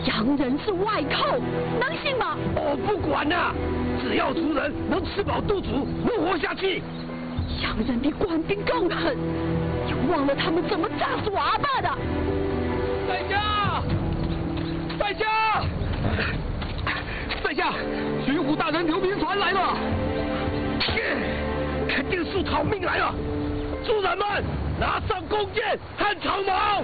洋人是外寇，能信吗？ 我不管了，只要族人能吃饱肚足，能活下去。 洋人比官兵更狠，你忘了他们怎么炸死我阿爸的？ 在下，在下，在下，巡抚大人刘铭传来了，肯定是讨命来了。族人们，拿上弓箭和长矛。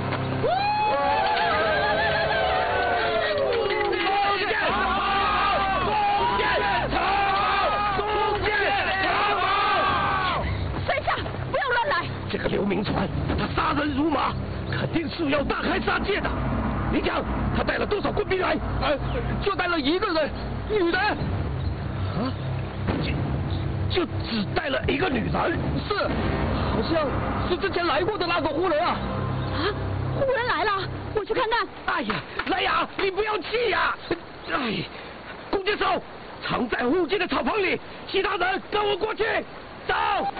这个刘铭传，他杀人如麻，肯定是要大开杀戒的。你讲，他带了多少官兵来？就带了一个人，女人。啊？就只带了一个女人？是，好像是之前来过的那个胡人啊。 啊，胡人来了，我去看看。 哎呀，来呀，你不要气呀！哎，弓箭手藏在附近的草棚里，其他人跟我过去，走。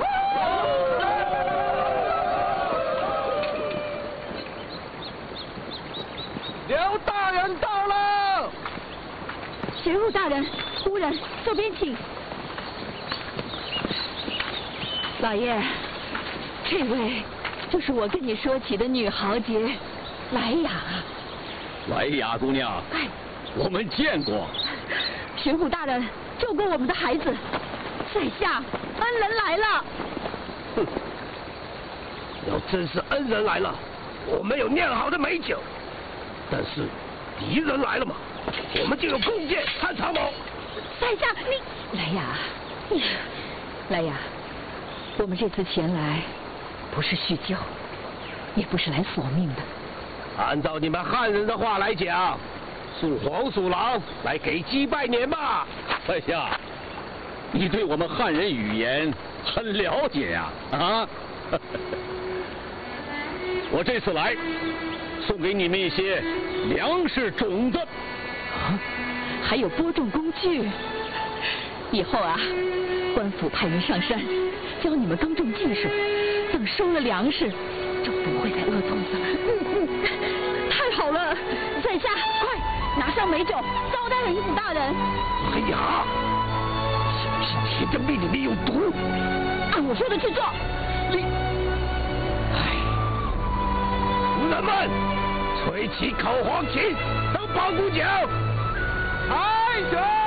刘大人到了！ 巡抚大人，夫人，这边请。老爷，这位就是我跟你说起的女豪杰莱雅。 莱雅姑娘， 哎， 我们见过。 巡抚大人救过我们的孩子，在下恩人来了。 哼，要真是恩人来了，我们有酿好的美酒。但是敌人来了嘛，我们就有弓箭和长矛。 在下你，莱雅，莱雅，我们这次前来不是叙旧，也不是来索命的。 按照你们汉人的话来讲，属黄鼠狼来给鸡拜年嘛。 在下，你对我们汉人语言很了解呀，啊！我这次来。送给你们一些粮食种子， 啊，还有播种工具。以后啊，官府派人上山教你们耕种技术，等收了粮食，就不会再饿肚子了。太好了，在下快拿上美酒招待巡抚大人。 哎呀，是不是贴着命里面有毒？ 按我说的去做。 族人们，吹起口簧琴，等保护酒，开酒。